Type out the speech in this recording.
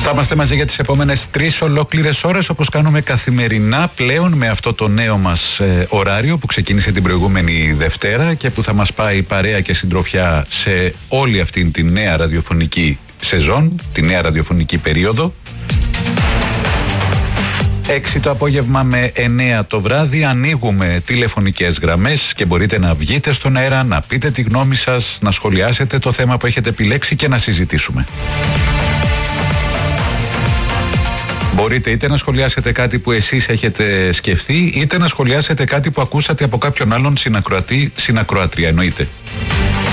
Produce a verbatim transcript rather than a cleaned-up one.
Θα είμαστε μαζί για τις επόμενες τρεις ολόκληρες ώρες, όπως κάνουμε καθημερινά πλέον, με αυτό το νέο μας ε, ωράριο που ξεκίνησε την προηγούμενη Δευτέρα και που θα μας πάει παρέα και συντροφιά σε όλη αυτήν την νέα ραδιοφωνική σεζόν, τη νέα ραδιοφωνική περίοδο. έξι το απόγευμα με εννέα το βράδυ ανοίγουμε τηλεφωνικές γραμμές και μπορείτε να βγείτε στον αέρα, να πείτε τη γνώμη σας, να σχολιάσετε το θέμα που έχετε επιλέξει και να συζητήσουμε. Μπορείτε είτε να σχολιάσετε κάτι που εσείς έχετε σκεφτεί, είτε να σχολιάσετε κάτι που ακούσατε από κάποιον άλλον συνακροατή, συνακροατρία εννοείται.